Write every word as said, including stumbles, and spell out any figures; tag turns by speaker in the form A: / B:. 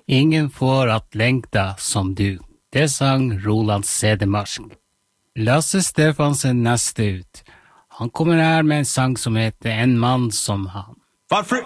A: Ingen får att längta som du. Det sang Roland Cedermarsk. Lasse Stefansen neste ut. Han kommer her med en sang som heter En mann som han.
B: Varför?